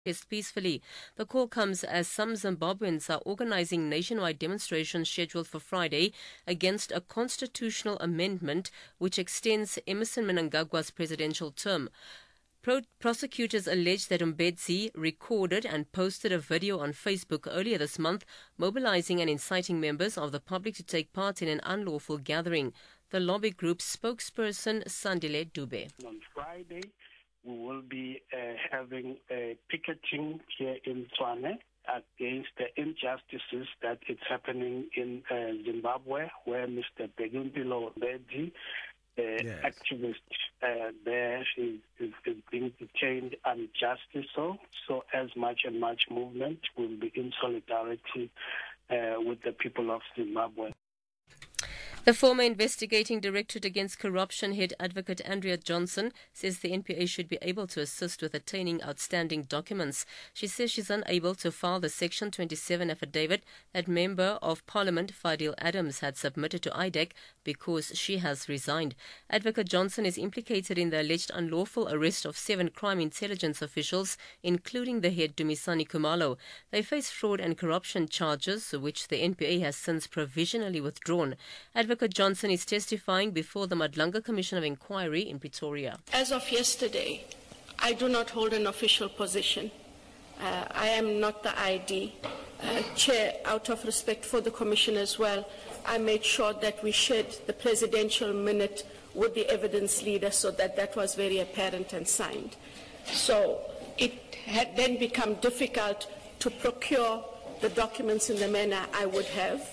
peacefully. The call comes as some Zimbabweans are organizing nationwide demonstrations scheduled for Friday against a constitutional amendment which extends Emmerson Mnangagwa's presidential term. Prosecutors allege that Mbedzi recorded and posted a video on Facebook earlier this month, mobilizing and inciting members of the public to take part in an unlawful gathering. The lobby group's spokesperson, Sandile Dube. On Friday, we will be having a picketing here in Tshwane against the injustices that is happening in Zimbabwe, where Mr. Begumpilo Mbedzi, activist there, is being detained unjustly. So as much and much movement will be in solidarity with the people of Zimbabwe. The former investigating Directorate Against Corruption head advocate Andrea Johnson says the NPA should be able to assist with attaining outstanding documents. She says she's unable to file the Section 27 affidavit that Member of Parliament Fadil Adams had submitted to IDEC because she has resigned. Advocate Johnson is implicated in the alleged unlawful arrest of 7 crime intelligence officials, including the head Dumisani Khumalo. They face fraud and corruption charges, which the NPA has since provisionally withdrawn. Advocate Johnson is testifying before the Madlanga Commission of Inquiry in Pretoria. As of yesterday, I do not hold an official position. I am not the ID chair. Out of respect for the Commission as well, I made sure that we shared the presidential minute with the evidence leader so that was very apparent and signed. So it had then become difficult to procure the documents in the manner I would have.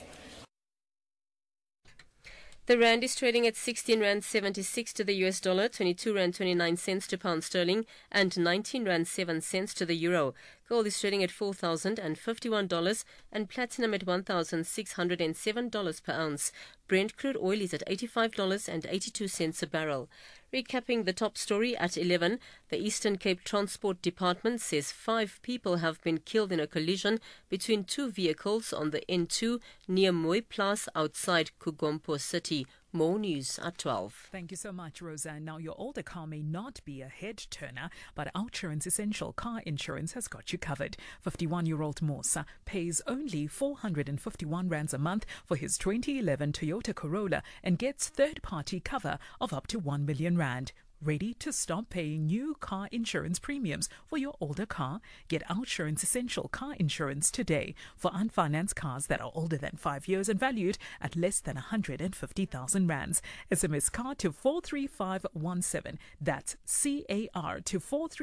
The rand is trading at 16 rand 76 to the US dollar, 22 rand 29 cents to pound sterling, and 19 rand 7 cents to the euro. Gold is trading at $4,051 and platinum at $1,607 per ounce. Brent crude oil is at $85.82 a barrel. Recapping the top story at 11, the Eastern Cape Transport Department says 5 people have been killed in a collision between 2 vehicles on the N2 near Mooiplaas outside Kugompo City. More news at 12. Thank you so much, Roseanne. Now, your older car may not be a head turner, but Outsurance Essential Car Insurance has got you covered. 51-year-old Mosa pays only 451 rands a month for his 2011 Toyota Corolla and gets third-party cover of up to 1 million rand. Ready to stop paying new car insurance premiums for your older car? Get Outsurance Essential Car Insurance today for unfinanced cars that are older than 5 years and valued at less than 150,000 rands. SMS CAR to 43517. That's CAR to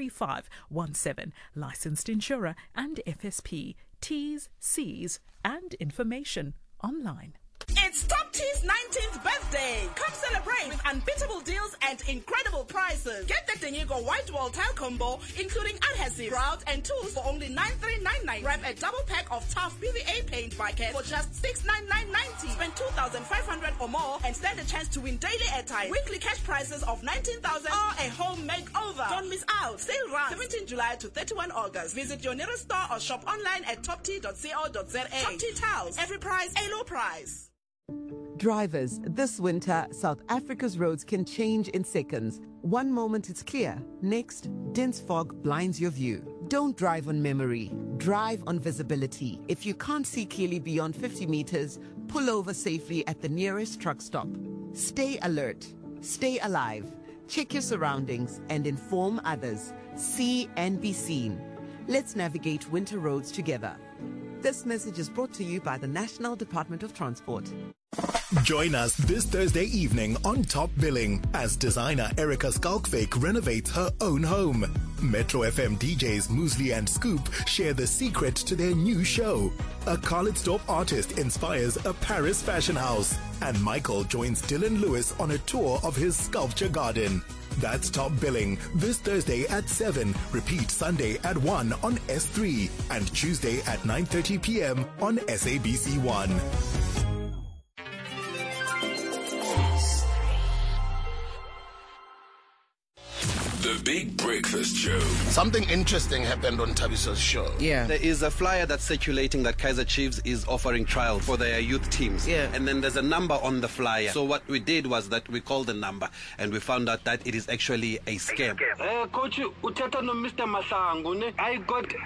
43517. Licensed insurer and FSP. T's, C's and information online. It's Top T's 19th birthday. Come celebrate with unbeatable deals and incredible prices. Get the Denigo White Wall Tile Combo, including adhesive, grouts, and tools for only 9,399. Grab a double pack of tough PVA paint bucket for just 6,990. Spend 2,500 or more and stand a chance to win daily airtime. Weekly cash prizes of 19,000 or a home makeover. Don't miss out. Sale runs 17 July to 31 August. Visit your nearest store or shop online at topt.co.za. Top T Tiles. Every price, a low price. Drivers, this winter, South Africa's roads can change in seconds. One moment it's clear, next, dense fog blinds your view. Don't drive on memory, drive on visibility. If you can't see clearly beyond 50 meters, pull over safely at the nearest truck stop. Stay alert, stay alive, check your surroundings and inform others. See and be seen. Let's navigate winter roads together. This message is brought to you by the National Department of Transport. Join us this Thursday evening on Top Billing as designer Erica Skalkfake renovates her own home. Metro FM DJs Muesli and Scoop share the secret to their new show. A Carlitsdorp artist inspires a Paris fashion house. And Michael joins Dylan Lewis on a tour of his sculpture garden. That's Top Billing this Thursday at 7. Repeat Sunday at 1 on S3 and Tuesday at 9:30 p.m. on SABC 1. The big Big Breakfast Show. Something interesting happened on Thabiso's show. Yeah. There is a flyer that's circulating that Kaizer Chiefs is offering trials for their youth teams. Yeah. And then there's a number on the flyer. So what we did was that we called the number and we found out that it is actually a scam. Coach, utata no Mr. Masangu, I got